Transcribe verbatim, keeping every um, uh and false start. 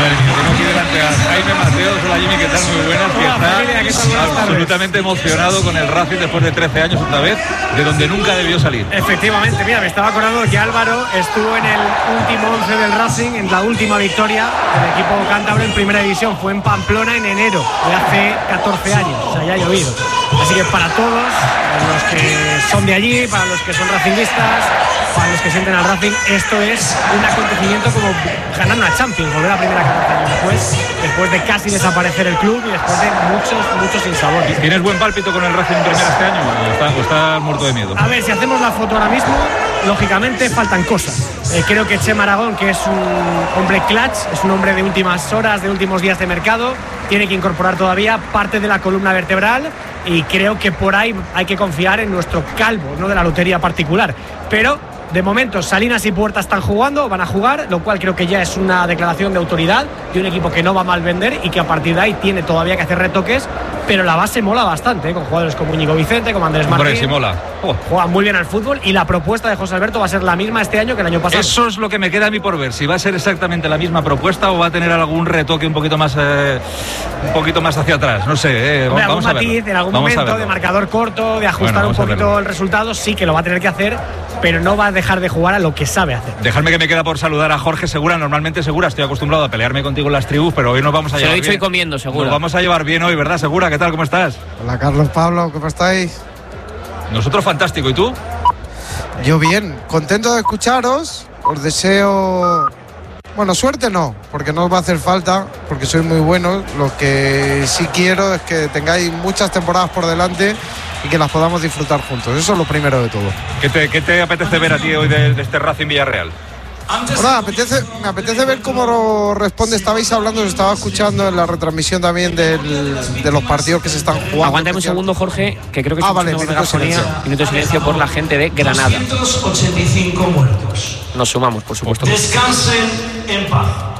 Madre mía, tengo aquí delante a Jaime Mateos. Hola Jimmy, ¿qué tal? Muy buenas. Hola, que familia, ¿qué está tal? Buenas tardes. absolutamente emocionado con el Racing después de trece años otra vez, de donde nunca debió salir. Efectivamente, mira, me estaba acordando que Álvaro estuvo en el último once del Racing, en la última victoria del equipo cántabro en primera división. Fue en Pamplona en enero de hace catorce años, o sea, ya ha llovido. Así que para todos los que son de allí, para los que son racinguistas, para los que sienten al Racing, esto es un acontecimiento como ganar una Champions, volver a primera catorce años después, después de casi desaparecer el club y después de muchos, muchos sinsabores. ¿Tienes buen pálpito con el Racing en primera este año o estás está muerto de miedo? A ver, si hacemos la foto ahora mismo, lógicamente faltan cosas. Eh, creo que Chema Aragón, que es un hombre clutch, es un hombre de últimas horas, de últimos días de mercado, tiene que incorporar todavía parte de la columna vertebral y creo que por ahí hay que confiar en nuestro calvo, no de la lotería particular. Pero de momento Salinas y Puerta están jugando, van a jugar, lo cual creo que ya es una declaración de autoridad de un equipo que no va a mal vender y que a partir de ahí tiene todavía que hacer retoques, pero la base mola bastante, ¿eh? Con jugadores como Íñigo Vicente, como Andrés Martín. Hombre, sí mola. Oh. Juegan muy bien al fútbol y la propuesta de José Alberto va a ser la misma este año que el año pasado. Eso es lo que me queda a mí por ver, si va a ser exactamente la misma propuesta o va a tener algún retoque un poquito más eh, un poquito más hacia atrás, no sé. Eh, Hombre, vamos algún a matiz, en algún vamos momento de marcador corto, de ajustar bueno, un poquito el resultado, sí que lo va a tener que hacer, pero no va a dejar de jugar a lo que sabe hacer. Dejadme que me queda por saludar a Jorge Segura. Normalmente Segura, estoy acostumbrado a pelearme contigo en las tribus, pero hoy nos vamos a Se llevar lo he dicho bien. y comiendo, Segura. Nos vamos a llevar bien hoy, ¿verdad, Segura? ¿Qué tal? ¿Cómo estás? Hola, Carlos, Pablo, ¿cómo estáis? Nosotros fantástico, ¿y tú? Yo bien, contento de escucharos. Os deseo, bueno, suerte no, porque no os va a hacer falta, porque sois muy buenos. Lo que sí quiero es que tengáis muchas temporadas por delante y que las podamos disfrutar juntos. Eso es lo primero de todo. ¿Qué te, qué te apetece ver a ti hoy de, de este Racing Villarreal? Bueno, me apetece, me apetece ver cómo responde. Estabais hablando, os estaba escuchando en la retransmisión también del, de los partidos que se están jugando. Aguántame un segundo, Jorge, que creo que ah, vale, una minuto de silencio. Minuto de silencio por la gente de Granada. doscientos ochenta y cinco muertos. Nos sumamos, por supuesto. Descansen en paz.